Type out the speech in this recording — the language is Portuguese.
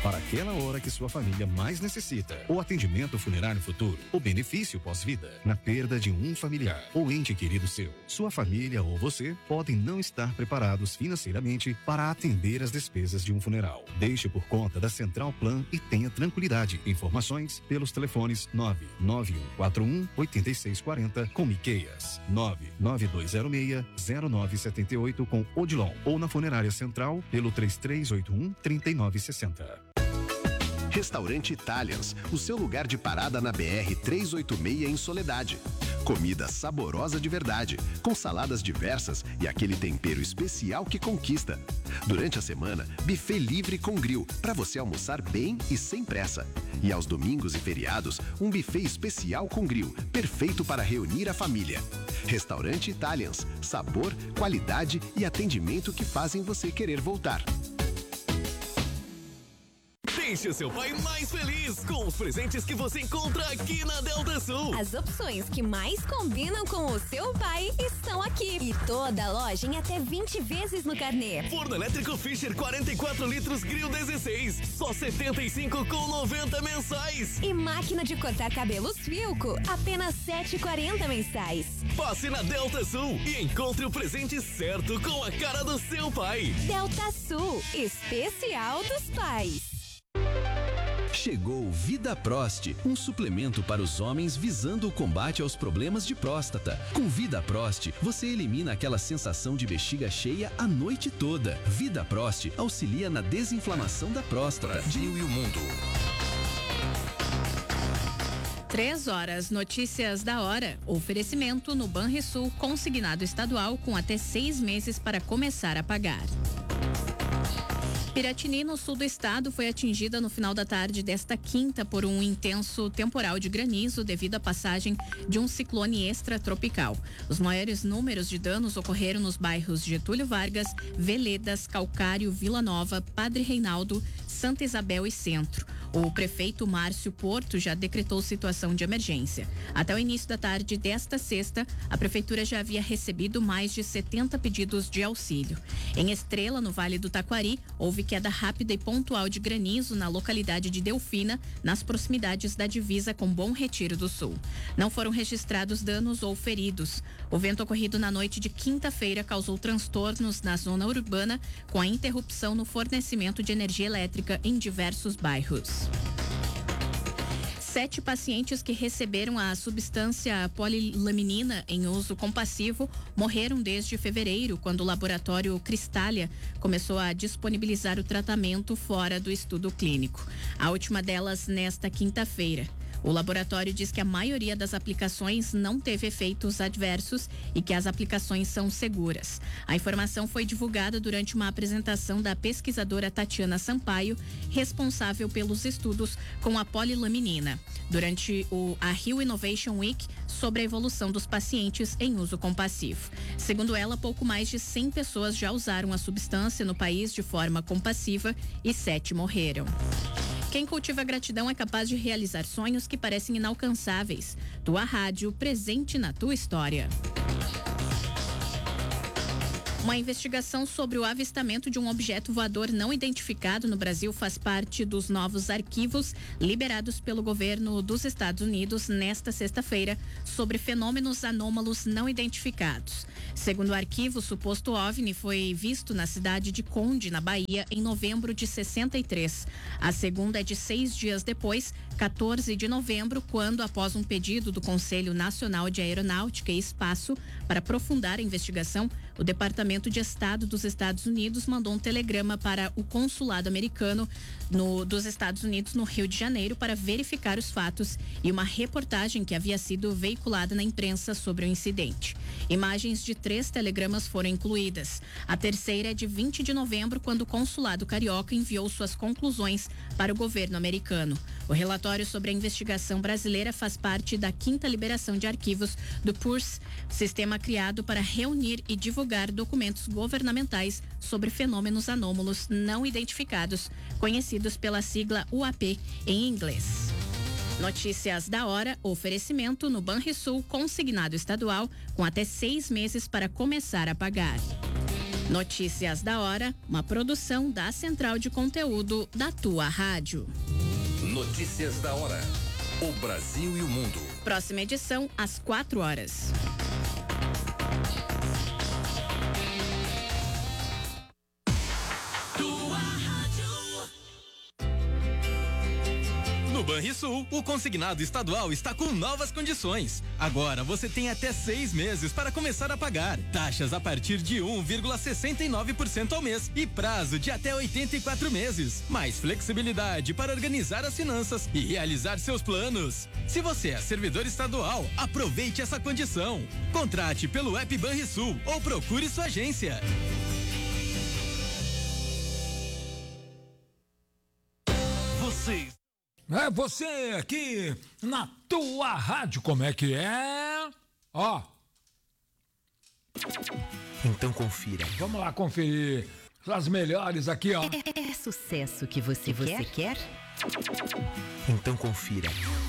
para aquela hora que sua família mais necessita. O atendimento funerário futuro, o benefício pós-vida, na perda de um familiar ou ente querido seu. Sua família ou você podem não estar preparados financeiramente para atender as despesas de um funeral. Deixe por conta da Central Plan e tenha tranquilidade. Informações pelos telefones 99141-8640 com Miqueias, 99206-0978 com Odilon ou na Funerária Central pelo 3381-3960. Restaurante Italians, o seu lugar de parada na BR-386 em Soledade. Comida saborosa de verdade, com saladas diversas e aquele tempero especial que conquista. Durante a semana, buffet livre com grill, para você almoçar bem e sem pressa. E aos domingos e feriados, um buffet especial com grill, perfeito para reunir a família. Restaurante Italians, sabor, qualidade e atendimento que fazem você querer voltar. Deixe o seu pai mais feliz com os presentes que você encontra aqui na Delta Sul. As opções que mais combinam com o seu pai estão aqui. E toda loja em até 20 vezes no carnê. Forno elétrico Fisher 44 litros grill 16, só 75,90 mensais. E máquina de cortar cabelos Filco, apenas 7,40 mensais. Passe na Delta Sul e encontre o presente certo com a cara do seu pai. Delta Sul, especial dos pais. Chegou Vida Prost, um suplemento para os homens visando o combate aos problemas de próstata. Com Vida Prost, você elimina aquela sensação de bexiga cheia a noite toda. Vida Prost auxilia na desinflamação da próstata. Brasil e o mundo. 3h, notícias da hora. Oferecimento no Banrisul, consignado estadual com até 6 meses para começar a pagar. Piratini, no sul do estado, foi atingida no final da tarde desta quinta por um intenso temporal de granizo devido à passagem de um ciclone extratropical. Os maiores números de danos ocorreram nos bairros Getúlio Vargas, Veledas, Calcário, Vila Nova, Padre Reinaldo, Santa Isabel e Centro. O prefeito Márcio Porto já decretou situação de emergência. Até o início da tarde desta sexta, a prefeitura já havia recebido mais de 70 pedidos de auxílio. Em Estrela, no Vale do Taquari, houve queda rápida e pontual de granizo na localidade de Delfina, nas proximidades da divisa com Bom Retiro do Sul. Não foram registrados danos ou feridos. O vento ocorrido na noite de quinta-feira causou transtornos na zona urbana, com a interrupção no fornecimento de energia elétrica em diversos bairros. 7 pacientes que receberam a substância polilaminina em uso compassivo morreram desde fevereiro, quando o laboratório Cristália começou a disponibilizar o tratamento fora do estudo clínico. A última delas nesta quinta-feira. O laboratório diz que a maioria das aplicações não teve efeitos adversos e que as aplicações são seguras. A informação foi divulgada durante uma apresentação da pesquisadora Tatiana Sampaio, responsável pelos estudos com a polilaminina, durante a Rio Innovation Week, sobre a evolução dos pacientes em uso compassivo. Segundo ela, pouco mais de 100 pessoas já usaram a substância no país de forma compassiva e 7 morreram. Quem cultiva gratidão é capaz de realizar sonhos que parecem inalcançáveis. Tua Rádio, presente na tua história. Uma investigação sobre o avistamento de um objeto voador não identificado no Brasil faz parte dos novos arquivos liberados pelo governo dos Estados Unidos nesta sexta-feira sobre fenômenos anômalos não identificados. Segundo o arquivo, o suposto OVNI foi visto na cidade de Conde, na Bahia, em novembro de 63. A segunda é de 6 dias depois, 14 de novembro, quando, após um pedido do Conselho Nacional de Aeronáutica e Espaço para aprofundar a investigação, o Departamento de Estado dos Estados Unidos mandou um telegrama para o consulado americano dos Estados Unidos no Rio de Janeiro para verificar os fatos e uma reportagem que havia sido veiculada na imprensa sobre o incidente. Imagens de 3 telegramas foram incluídas. A terceira é de 20 de novembro, quando o consulado carioca enviou suas conclusões para o governo americano. O relatório sobre a investigação brasileira faz parte da 5ª liberação de arquivos do PURS, sistema criado para reunir e divulgar documentos governamentais sobre fenômenos anômalos não identificados, conhecidos pela sigla UAP em inglês. Notícias da hora, oferecimento no Banrisul, consignado estadual, com até 6 meses para começar a pagar. Notícias da hora, uma produção da Central de Conteúdo da tua rádio. Notícias da hora. O Brasil e o mundo. Próxima edição às 4h. No Banrisul, o consignado estadual está com novas condições. Agora você tem até 6 meses para começar a pagar. Taxas a partir de 1,69% ao mês e prazo de até 84 meses. Mais flexibilidade para organizar as finanças e realizar seus planos. Se você é servidor estadual, aproveite essa condição. Contrate pelo app Banrisul ou procure sua agência. Você aqui na tua rádio, como é que é? Ó. Então confira. Vamos lá conferir as melhores aqui, ó. É sucesso que você quer? Então confira.